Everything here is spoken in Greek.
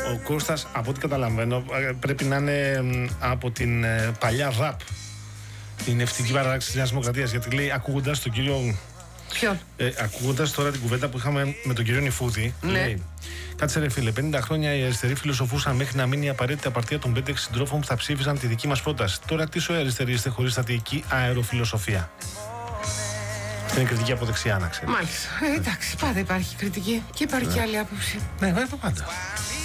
Ο Κώστας, από ό,τι καταλαβαίνω, πρέπει να είναι από την παλιά ΡΑΠ, την ευτική παράταξη της Νέας Δημοκρατίας. Γιατί λέει, ακούγοντας τον κύριο. Ποιον? Ακούγοντας τώρα την κουβέντα που είχαμε με τον κύριο Νιφούδη, ναι. Λέει, κάτσε ρε φίλε, 50 χρόνια οι αριστεροί φιλοσοφούσαν μέχρι να μείνει η απαραίτητη απαρτία των 5-6 συντρόφων που θα ψήφισαν τη δική μας πρόταση. Τώρα τι σοϊ αριστεροί είστε χωρίς στατική αεροφιλοσοφία. Αυτή είναι κριτική από δεξιά, να ξέρετε. Μάλιστα. Εντάξει, πάντα υπάρχει κριτική και υπάρχει και άλλη άποψη. Ναι, βέβαια πάντα.